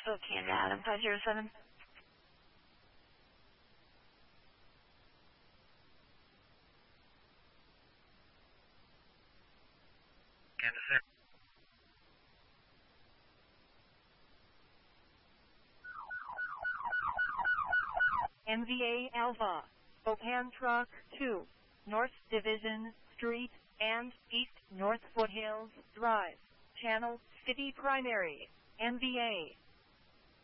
Okay, Adam 507. Kansas City. MVA Alpha, Opan Truck 2, North Division Street and East North Foothills Drive, Channel City Primary, MVA.